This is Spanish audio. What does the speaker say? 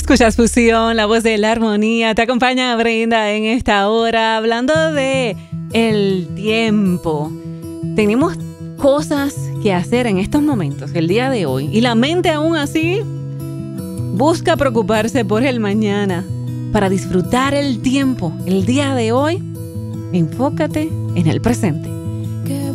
Escuchas Fusión, la voz de la armonía. Te acompaña Brenda en esta hora hablando de el tiempo. Tenemos cosas que hacer en estos momentos, el día de hoy. Y la mente aún así busca preocuparse por el mañana. Para disfrutar el tiempo, el día de hoy, enfócate en el presente.